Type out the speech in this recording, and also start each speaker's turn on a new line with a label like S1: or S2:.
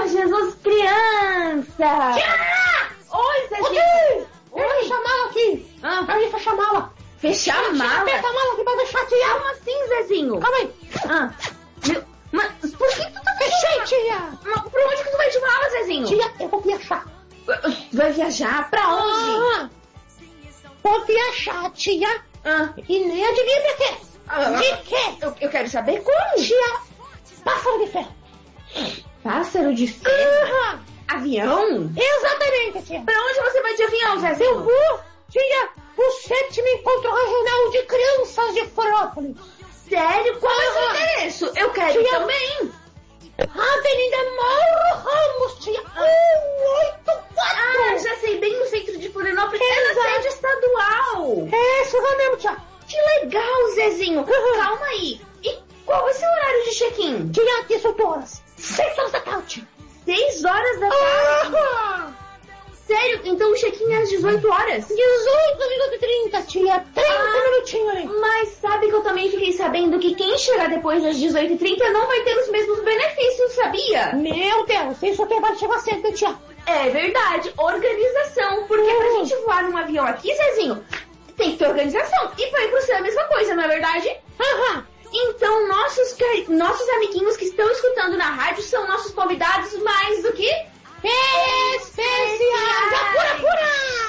S1: Senhor Jesus criança!
S2: Tia!
S1: Oi, Zezinho!
S2: Oi! Fecha a mala aqui! Alguém fecha a mala!
S1: Fechar a mala?
S2: Aperta a mala aqui pra deixar, tia!
S1: Como assim, Zezinho?
S2: Calma aí!
S1: Mas por que tu tá
S2: fechando? Tia!
S1: Mas por onde que tu vai de mala, Zezinho?
S2: Tia, eu vou viajar!
S1: Vai viajar? Pra onde?
S2: Vou viajar, tia! E nem adivinha pra quê? De quê?
S1: Eu quero saber como!
S2: Tia! Pássaro de ferro!
S1: Pássaro de ferro? Avião?
S2: Exatamente, tia!
S1: Pra onde você vai de avião, Zezinho?
S2: Eu vou, tia, o 7º Encontro Regional de Crianças de Florianópolis.
S1: Sério? Qual é o seu endereço? Eu quero ir também.
S2: Avenida Mauro Ramos, tia, 184.
S1: Já sei, bem no centro de Florianópolis. É na sede estadual.
S2: É, isso mesmo, tia.
S1: Que legal, Zezinho. Calma aí. E qual vai ser o horário de check-in?
S2: Tia, 18 horas. 6 horas da tarde.
S1: 6 horas da tarde? Sério? Então o check-in é às 18 horas?
S2: 18 minutos e 30, tia. 30 minutinhos aí.
S1: Mas sabe que eu também fiquei sabendo que quem chegar depois das 18h30 não vai ter os mesmos benefícios, sabia?
S2: Meu Deus, isso que vai chegar cedo, tia.
S1: É verdade, organização. Porque pra gente voar num avião aqui, Zezinho, tem que ter organização. E pra ir pro céu é a mesma coisa, não é verdade? Então nossos amiguinhos que estão escutando na rádio são nossos convidados mais do que...
S2: especiais! Apura!